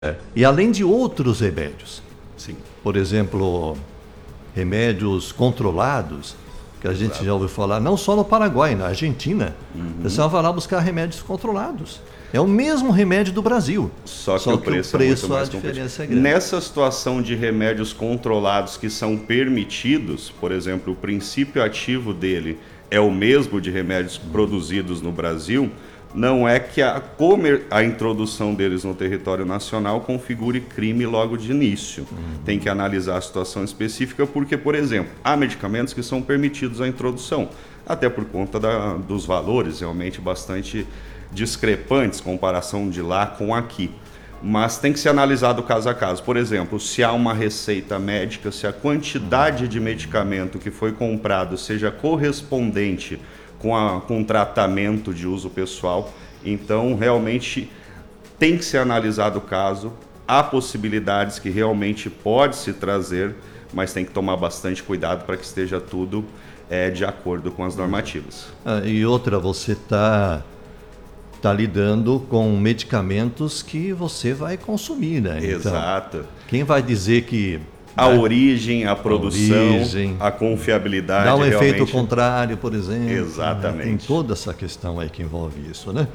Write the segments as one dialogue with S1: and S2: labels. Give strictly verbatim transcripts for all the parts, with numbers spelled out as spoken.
S1: E além de outros remédios.
S2: Sim.
S1: Por exemplo, remédios controlados, que a gente Exato. já ouviu falar, não só no Paraguai, na Argentina. Uhum. O pessoal vai lá buscar remédios controlados. É o mesmo remédio do Brasil.
S2: Só que,
S1: só
S2: o
S1: que
S2: preço,
S1: o preço
S2: é muito mais
S1: a diferença é grande.
S2: Nessa situação de remédios controlados que são permitidos, por exemplo, o princípio ativo dele é o mesmo de remédios uhum. produzidos no Brasil, não é que a, comer, a introdução deles no território nacional configure crime logo de início. Uhum. Tem que analisar a situação específica porque, por exemplo, há medicamentos que são permitidos a introdução, até por conta da, dos valores realmente bastante discrepantes, comparação de lá com aqui. Mas tem que ser analisado caso a caso. Por exemplo, se há uma receita médica, se a quantidade de medicamento que foi comprado seja correspondente Com, a, com tratamento de uso pessoal, então realmente tem que ser analisado o caso, há possibilidades que realmente pode se trazer, mas tem que tomar bastante cuidado para que esteja tudo é, de acordo com as normativas.
S1: Ah, e outra, você está tá lidando com medicamentos que você vai consumir, né?
S2: Exato.
S1: Então, quem vai dizer que
S2: A né? origem, a produção, a, origem, a confiabilidade.
S1: Dá um
S2: realmente...
S1: efeito contrário, por exemplo.
S2: Exatamente.
S1: Né? Tem toda essa questão aí que envolve isso, né?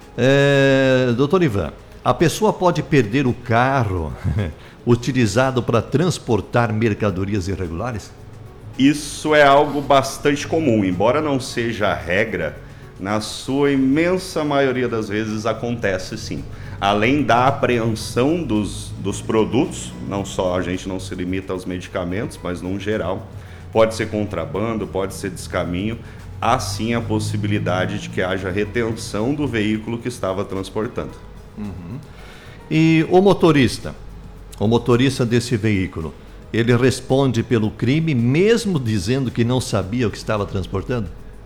S1: É, doutor Ivan, a pessoa pode perder o carro utilizado para transportar mercadorias irregulares?
S2: Isso é algo bastante comum, embora não seja a regra, na sua imensa maioria das vezes acontece sim. Além da apreensão dos, dos produtos, não só a gente não se limita aos medicamentos, mas no geral, pode ser contrabando, pode ser descaminho, há sim a possibilidade de que haja retenção do veículo que estava transportando.
S1: Uhum. E o motorista, o motorista desse veículo, ele responde pelo crime mesmo dizendo que não sabia o que estava transportando?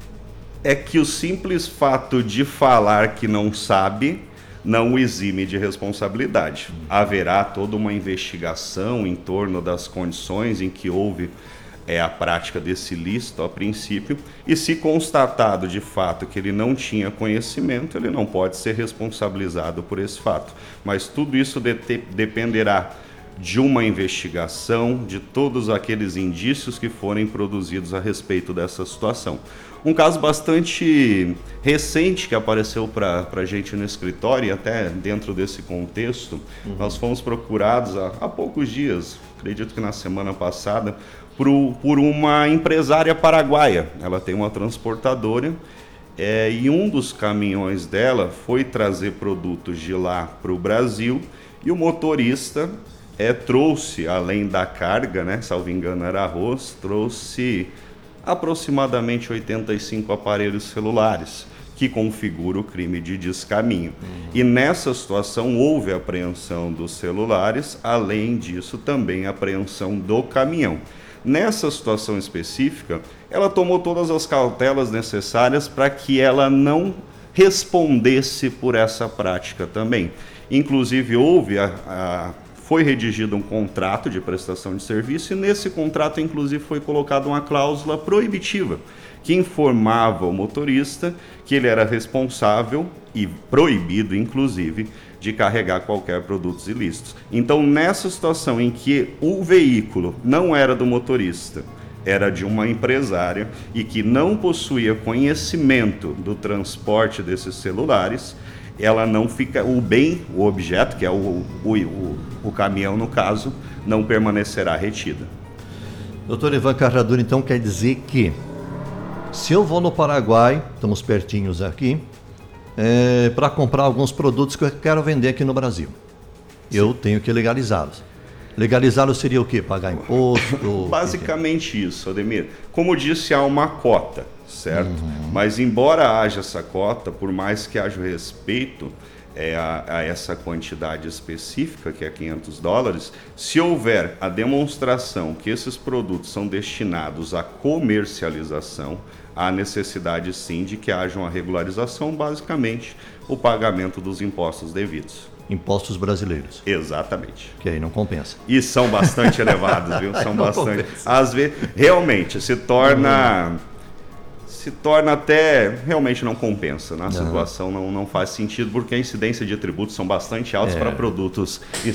S2: É que o simples fato de falar que não sabe não o exime de responsabilidade. Haverá toda uma investigação em torno das condições em que houve é, a prática desse ilícito a princípio, e se constatado de fato que ele não tinha conhecimento, ele não pode ser responsabilizado por esse fato. Mas tudo isso de- dependerá de uma investigação, de todos aqueles indícios que forem produzidos a respeito dessa situação. Um caso bastante recente que apareceu para a gente no escritório, e até dentro desse contexto, uhum. nós fomos procurados há, há poucos dias, acredito que na semana passada, por, por uma empresária paraguaia. Ela tem uma transportadora é, e um dos caminhões dela foi trazer produtos de lá para o Brasil e o motorista é, trouxe, além da carga, né, salvo engano era arroz, trouxe aproximadamente oitenta e cinco aparelhos celulares, que configura o crime de descaminho. Uhum. E nessa situação houve apreensão dos celulares, além disso também apreensão do caminhão. Nessa situação específica, ela tomou todas as cautelas necessárias para que ela não respondesse por essa prática também. Inclusive houve a, a Foi redigido um contrato de prestação de serviço e nesse contrato, inclusive, foi colocada uma cláusula proibitiva que informava o motorista que ele era responsável e proibido, inclusive, de carregar qualquer produtos ilícitos. Então, nessa situação em que o veículo não era do motorista, era de uma empresária e que não possuía conhecimento do transporte desses celulares, ela não fica, o bem, o objeto, que é o, o, o, o caminhão no caso, não permanecerá retida.
S1: Doutor Ivan Carradura, então quer dizer que se eu vou no Paraguai, estamos pertinhos aqui, é, para comprar alguns produtos que eu quero vender aqui no Brasil, Sim. eu tenho que legalizá-los. Legalizá-los seria o quê? Pagar imposto?
S2: Basicamente que que é? isso, Ademir. Como disse, há uma cota, certo? Uhum. Mas embora haja essa cota, por mais que haja respeito é, a, a essa quantidade específica, que é quinhentos dólares, se houver a demonstração que esses produtos são destinados à comercialização, há necessidade sim de que haja uma regularização, basicamente o pagamento dos impostos devidos.
S1: Impostos brasileiros.
S2: Exatamente.
S1: Que aí não compensa.
S2: E são bastante elevados, viu? São bastante. Compensa. Às vezes, realmente, se torna... se torna até, realmente não compensa, na
S1: Uhum.
S2: situação não, não faz sentido, porque a incidência de tributos são bastante altas
S1: É.
S2: para produtos